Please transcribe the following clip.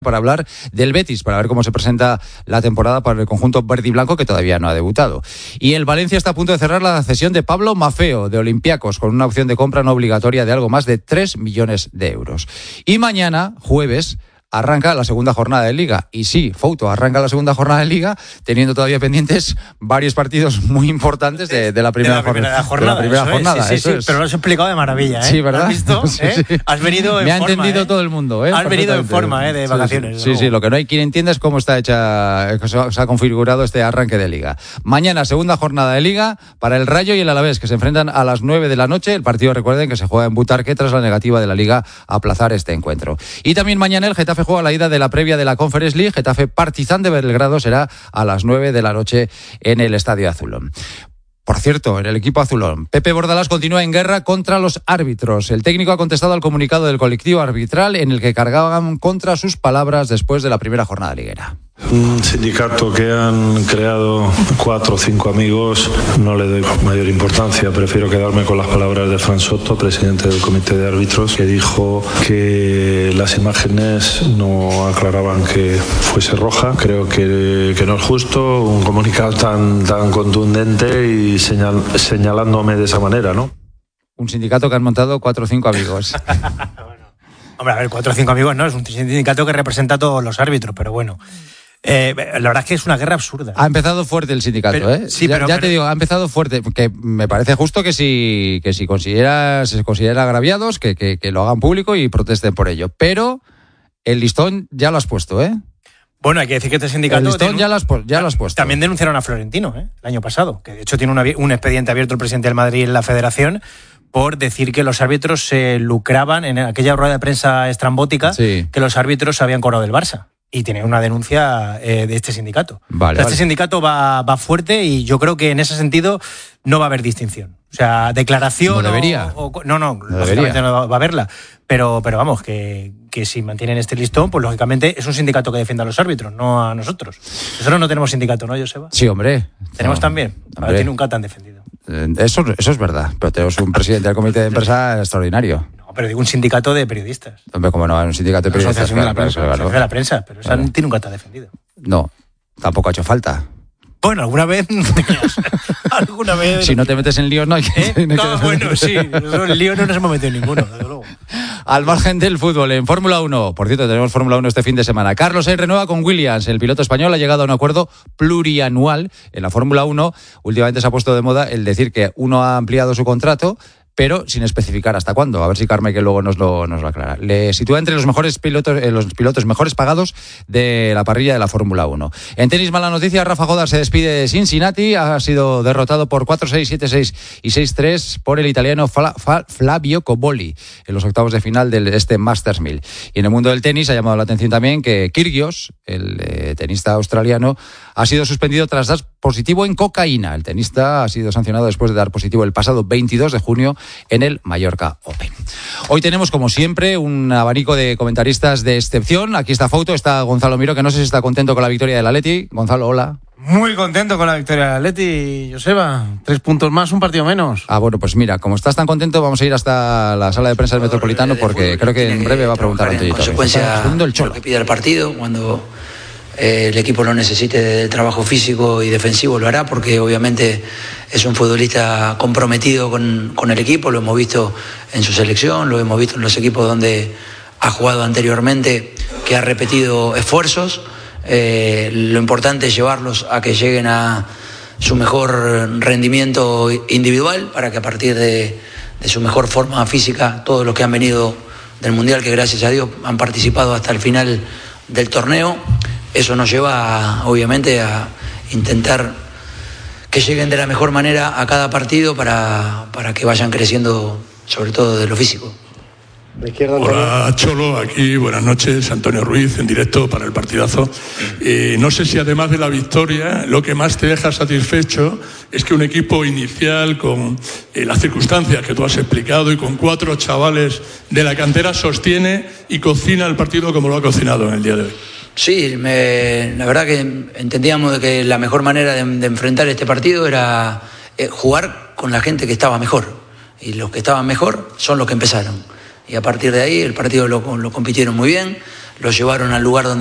para hablar del Betis, para ver cómo se presenta la temporada para el conjunto verde y blanco, que todavía no ha debutado. Y el Valencia está a punto de cerrar la cesión de Pablo Maffeo, de Olympiacos, con una opción de compra no obligatoria de algo más de 3 millones de euros. Y mañana, jueves, arranca la segunda jornada de Liga. Y sí, Fouto, arranca la segunda jornada de Liga, teniendo todavía pendientes varios partidos muy importantes de la primera jornada. Sí, pero lo has explicado de maravilla, ¿eh? Sí, ¿verdad? ¿Has visto? Sí, sí. Has venido en Me ha forma, entendido todo el mundo, ¿eh? Has venido en forma, de vacaciones. Sí, lo que no hay quien entienda es cómo está hecha, se ha configurado este arranque de Liga. Mañana, segunda jornada de Liga para el Rayo y el Alavés, que se enfrentan a las 9 de la noche. El partido, recuerden, que se juega en Butarque tras la negativa de la Liga a aplazar este encuentro. Y también mañana el Getafe juega la ida de la previa de la Conference League. Getafe Partizan de Belgrado será a las 9 de la noche en el Estadio Azulón. Por cierto, en el equipo azulón, Pepe Bordalás continúa en guerra contra los árbitros. El técnico ha contestado al comunicado del colectivo arbitral en el que cargaban contra sus palabras después de la primera jornada liguera. Un sindicato que han creado 4 o 5 amigos, no le doy mayor importancia, prefiero quedarme con las palabras de Fran Soto, presidente del comité de árbitros, que dijo que las imágenes no aclaraban que fuese roja. Creo que no es justo un comunicado tan contundente y señalándome de esa manera, ¿no? Un sindicato que han montado 4 o 5 amigos. Hombre, a ver, 4 o 5 amigos no, es un sindicato que representa a todos los árbitros, pero bueno. La verdad es que es una guerra absurda. Ha empezado fuerte el sindicato, pero, sí, ya te digo, ha empezado fuerte, que me parece justo que si se considera agraviados, que lo hagan público y protesten por ello. Pero el listón ya lo has puesto, ¿eh? Bueno, hay que decir que este sindicato... El listón ya lo has puesto. También denunciaron a Florentino, el año pasado, que de hecho tiene un expediente abierto el presidente del Madrid en la Federación por decir que los árbitros se lucraban en aquella rueda de prensa estrambótica, que los árbitros se habían cobrado del Barça. Y tiene una denuncia de este sindicato. Este sindicato va fuerte y yo creo que en ese sentido no va a haber distinción. O sea, declaración... No debería. No, lógicamente no va a haberla. Pero vamos, que si mantienen este listón, pues lógicamente es un sindicato que defienda a los árbitros, no a nosotros. Nosotros no tenemos sindicato, ¿no, Joseba? Sí, hombre. Tenemos también. A ti nunca te han defendido. Eso es verdad, pero tenemos un presidente del comité de empresa extraordinario. Pero digo un sindicato de periodistas. Hombre, como no, un sindicato de periodistas. Asociación de la prensa, pero esa ti nunca te ha defendido. No, tampoco ha hecho falta. Bueno, alguna vez no te creas. Alguna vez. Si no te metes en líos, no hay que. Bueno, sí. En líos no nos hemos metido ninguno, desde luego. Al margen del fútbol, en Fórmula 1, por cierto, tenemos Fórmula 1 este fin de semana. Carlos Sainz renueva con Williams. El piloto español ha llegado a un acuerdo plurianual en la Fórmula 1. Últimamente se ha puesto de moda el decir que uno ha ampliado su contrato, pero sin especificar hasta cuándo. A ver si Carmichael luego nos lo aclara. Le sitúa entre los pilotos mejores pagados de la parrilla de la Fórmula 1. En tenis, mala noticia, Rafa Godard se despide de Cincinnati. Ha sido derrotado por 4-6, 7-6 y 6-3 por el italiano Flavio Cobolli en los octavos de final de este Masters 1000. Y en el mundo del tenis ha llamado la atención también que Kyrgios, el tenista australiano, ha sido suspendido tras dar positivo en cocaína. El tenista ha sido sancionado después de dar positivo el pasado 22 de junio en el Mallorca Open. Hoy tenemos, como siempre, un abanico de comentaristas de excepción. Aquí está Fouto, está Gonzalo Miró, que no sé si está contento con la victoria del Atleti. Gonzalo, hola. Muy contento con la victoria del Atleti, Joseba. 3 puntos más, un partido menos. Bueno, pues mira, como estás tan contento, vamos a ir hasta la sala de prensa del Metropolitano, porque creo que en breve va a preguntar a Antonio. En consecuencia, lo que pide el partido, cuando el equipo lo necesite de trabajo físico y defensivo lo hará, porque obviamente es un futbolista comprometido con el equipo. Lo hemos visto en su selección, lo hemos visto en los equipos donde ha jugado anteriormente, que ha repetido esfuerzos. Lo importante es llevarlos a que lleguen a su mejor rendimiento individual, para que a partir de su mejor forma física, todos los que han venido del Mundial, que gracias a Dios han participado hasta el final del torneo, eso nos lleva obviamente a intentar que lleguen de la mejor manera a cada partido para que vayan creciendo, sobre todo de lo físico. Hola Cholo, aquí buenas noches, Antonio Ruiz en directo para el partidazo. No sé si además de la victoria lo que más te deja satisfecho es que un equipo inicial con las circunstancias que tú has explicado y con 4 chavales de la cantera sostiene y cocina el partido como lo ha cocinado en el día de hoy. Sí, la verdad que entendíamos de que la mejor manera de enfrentar este partido era jugar con la gente que estaba mejor, y los que estaban mejor son los que empezaron. Y a partir de ahí el partido lo compitieron muy bien, lo llevaron al lugar donde